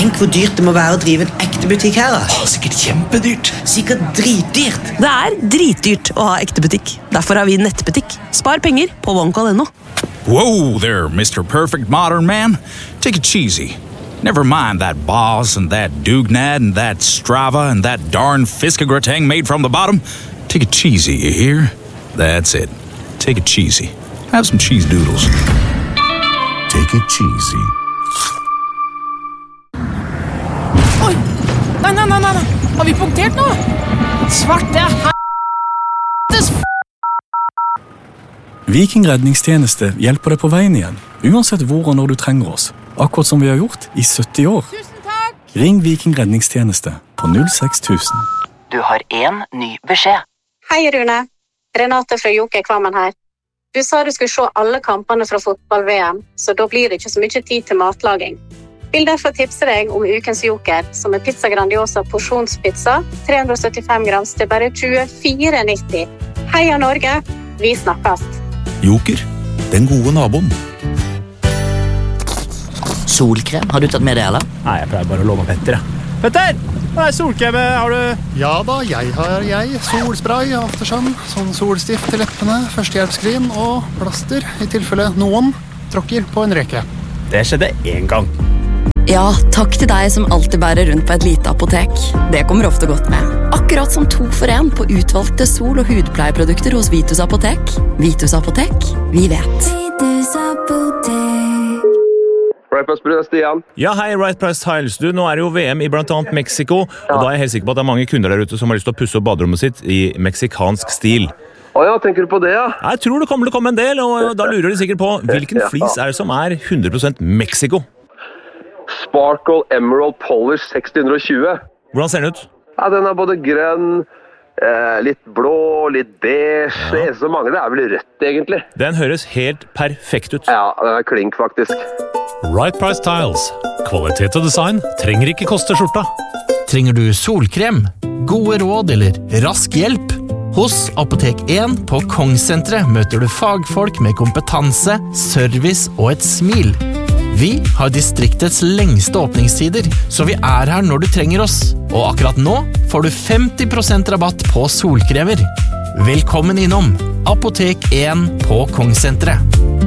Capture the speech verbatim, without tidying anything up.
Tenk hvor dyrt det må være å drive en ekte butikk her da. Åh, sikkert kjempedyrt. Sikkert dritdyrt. Det er dritdyrt å ha ekte butikk. Derfor har vi nettbutikk. Spar penger på OneCall punktum no. Whoa there, Mister Perfect Modern Man. Take it cheesy. Never mind that Boss and that Dugnad and that Strava and that darn Fiskegrateng made from the bottom. Take it cheesy, you hear? That's it. Take it cheesy. Have some cheese doodles. Take it cheesy. Oi! Nei, nei, nei, nei! Har vi punktert nå? Svarte helvetes f***! Viking redningstjeneste hjelper deg på veien igjen, uansett hvor og når du trenger oss. Akkurat som vi har gjort i sytti år. Tusen takk! Ring Viking redningstjeneste på null seks tusen. Du har en ny beskjed. Hei Rune, Renate fra Joker Kvammen her. Du sa du skulle se alle kampene fra fotball-V M, så da blir det ikke så mye tid til matlaging. Vil derfor tipse deg om ukens Joker, som er pizza grandiosa porsjonspizza, tre hundre og syttifem grams til bare tjuefire nitti. Heia Norge, vi snakkes! Joker, den gode naboen. Solkrem, har du tatt med det, eller? Nei, jeg pleier bare å låne Petter, jeg. Petter! Hva er solkrem? Har du... Ja da, jeg har jeg. Solspray, aftersun, sånn solstift til leppene, førstehjelpskrim og plaster, i tilfelle noen tråkker på en reke. Det skjedde en gang. Ja, takk til deg som alltid bærer rundt på et lite apotek. Det kommer ofte godt med. Akkurat som to for en på utvalgte sol- og hudpleieprodukter hos Vitus Apotek. Vitus Apotek, vi vet. Vitus Apotek. Right Price Tiles, Stian. Ja, hei, Right Price Tiles. Du, nå er det jo V M i blant annet Mexico, og da er jeg helt sikker på at det er mange kunder der ute som har lyst til å pusse opp baderommet sitt i meksikansk stil. Åja, tenker du på det, ja? Jeg tror det kommer til å komme en del, og da lurer de sikkert på hvilken flis er det som er hundre prosent Mexico? Sparkle Emerald Polish seks hundre og tjue. Hvordan ser den ut? Ja, den er både grønn, eh, litt blå, litt beige. Ja. Det eneste som mangler er vel rødt, egentlig. Den høres helt perfekt ut. Ja, den er klink, faktisk. Right Price Tiles. Kvalitet og design trenger ikke koste skjorta. Trenger du solkrem, gode råd eller rask hjelp? Hos Apotek én på Kongsenteret møter du fagfolk med kompetanse, service og et smil. Vi har distriktets lengste åpningstider, så vi er her når du trenger oss. Og akkurat nå får du femti prosent rabatt på solkremer. Velkommen innom Apotek én på Kongsenteret.